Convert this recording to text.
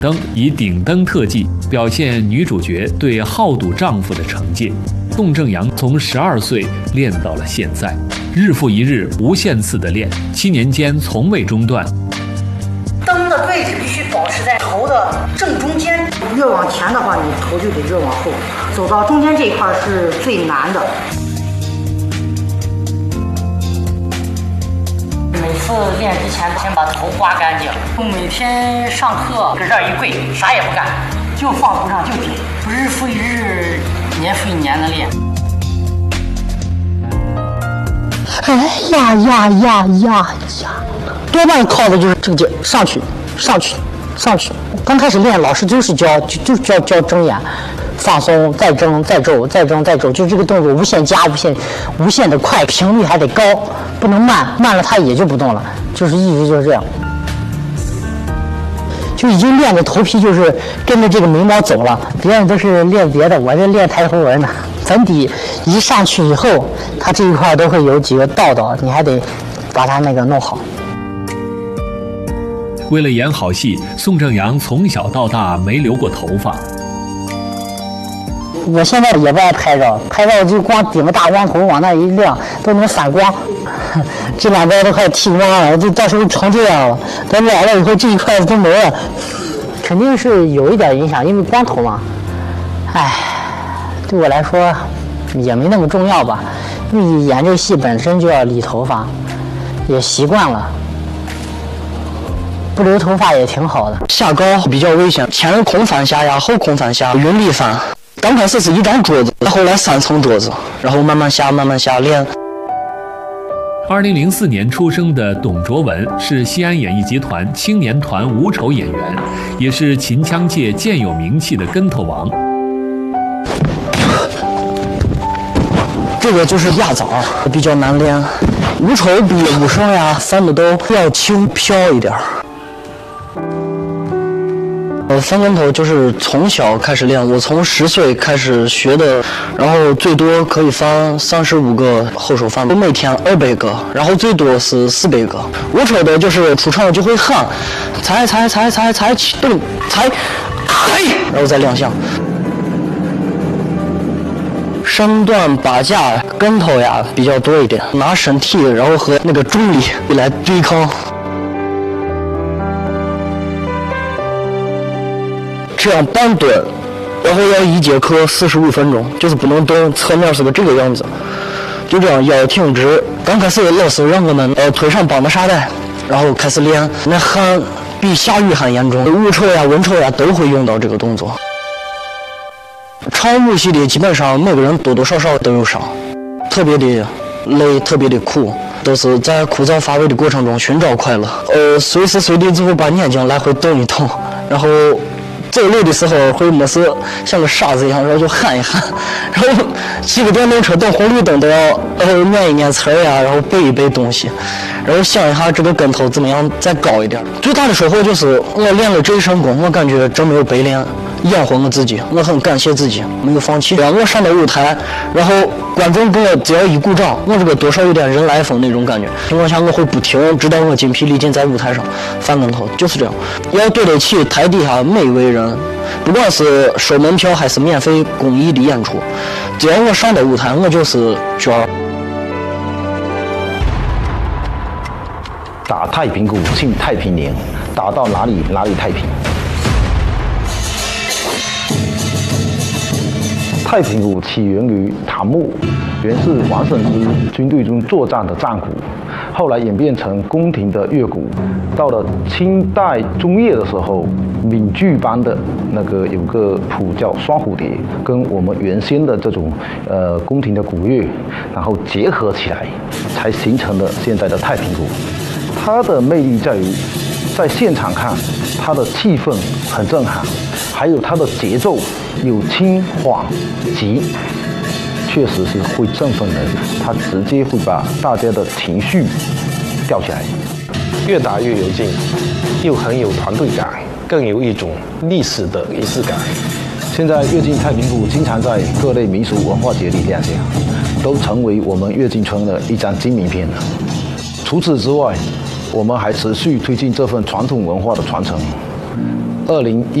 灯以顶灯特技表现女主角对好赌丈夫的惩戒。宋正阳从12岁练到了现在，日复一日，无限次的练，7年间从未中断。 灯的位置必须保持在头的正中间，越往前的话，你头就得越往后，走到中间这一块是最难的。每次练之前，先把头刮干净。每天上课搁这儿一跪，啥也不干，就放头上就顶，日复一日，年复一年的练。 多半靠的就是这个劲，上去。刚开始练，老师就是教睁眼，放松，再睁，再皱，就这个动作无限加，无限的快，频率还得高，不能慢，慢了它也就不动了，就是一直就是这样，就已经练的头皮就是跟着这个眉毛走了。别人都是练别的，我这练抬头纹呢。粉底一上去以后，它这一块都会有几个道道，你还得把它那个弄好。 为了演好戏，宋正阳从小到大没留过头发。 我现在也不爱拍照，拍照就光顶个大光头往那一亮，都能反光。这两边都快剃光了，就到时候成这样了。等老了以后，这一块都没了，肯定是有一点影响，因为光头嘛。对我来说也没那么重要吧，因为演这戏本身就要理头发，也习惯了。不留头发也挺好的。下高比较危险，前空翻下压，后空翻下，云力翻。刚开始是一张桌子，后来3层桌子，然后慢慢下练。 2004年出生的董卓文是西安演艺集团青年团无酬演员，也是秦腔界渐有名气的跟头王。 这个就是压枣，比较难练。无酬比武生呀翻的都要轻飘一点。翻跟头就是从小开始练，我从10岁开始学的，然后最多可以翻35个后手翻，每天200个，然后最多是400个。无酬的就是出场就会喊，踩启动，踩，然后再亮相。身段把架跟头呀比较多一点，拿身体然后和那个重力来对抗。这样半蹲，然后要1节课45分钟，就是不能动，侧面是个这个样子，就这样腰挺直。刚开始老师让我们腿上绑的沙袋，然后开始练，那汗比下雨还严重，无酬呀文酬呀都会用到这个动作。唱武戏的基本上每个人多多少少都有伤，特别的累，特别的苦，都是在枯燥乏味的过程中寻找快乐。随时随地之后把眼睛来回动一动，然后走路的时候会没事像个傻子一样，然后就喊一喊，然后骑个电动车等红绿灯都要念一念词儿呀，然后背一背东西，然后想一下这个跟头怎么样再高一点。最大的收获就是我练了这一身功，我感觉真没有白练，养活我自己，我很感谢自己没有放弃。我上到舞台，然后观众跟我只要一鼓掌，我这个多少有点人来疯那种感觉情况下，我会不停直到我筋疲力尽在舞台上翻跟头，就是这样。要对得起台底下每一位人，不管是收门票还是免费公益的演出，只要我上到舞台，我就是角儿。 打太平鼓，庆太平年，打到哪里哪里太平。太平鼓起源于唐末，原是王审知军队中作战的战鼓，后来演变成宫廷的乐鼓。到了清代中叶的时候，闽剧班的那个有个谱叫双蝴蝶，跟我们原先的这种宫廷的鼓乐，然后结合起来，才形成了现在的太平鼓。它的魅力在于，在现场看，它的气氛很震撼，还有它的节奏有轻缓急，确实是会振奋人，它直接会把大家的情绪吊起来， 越打越有劲，又很有团队感，更有一种历史的仪式感。 现在乐进太平鼓经常在各类民俗文化节里亮相，都成为我们乐进村的一张金名片了。除此之外，我们还持续推进这份传统文化的传承。 2011